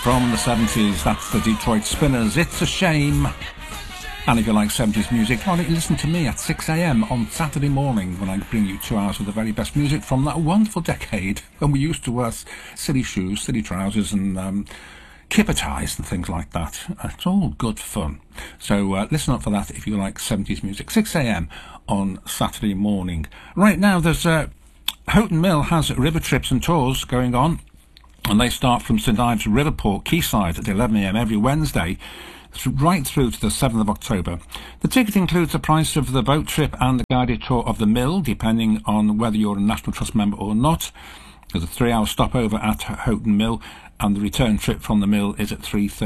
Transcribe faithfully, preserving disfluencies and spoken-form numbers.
from the seventies. That's the Detroit Spinners. It's a shame. And if you like seventies music, why don't you listen to me at six a m on Saturday morning when I bring you two hours of the very best music from that wonderful decade when we used to wear silly shoes, silly trousers and um, kipper ties and things like that. It's all good fun. So uh, listen up for that if you like seventies music. six a m on Saturday morning. Right now there's uh, Houghton Mill has river trips and tours going on, and they start from St Ives Riverport Quayside at eleven a m every Wednesday right through to the seventh of October. The ticket includes the price of the boat trip and the guided tour of the mill, depending on whether you're a National Trust member or not. There's a three-hour stopover at Houghton Mill, and the return trip from the mill is at three thirty.